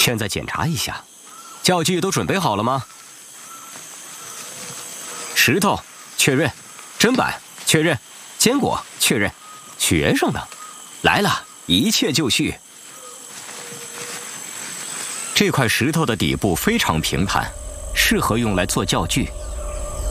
现在检查一下，教具都准备好了吗？石头确认，砧板确认，坚果确认，学生呢？来了，一切就绪。这块石头的底部非常平坦，适合用来做教具。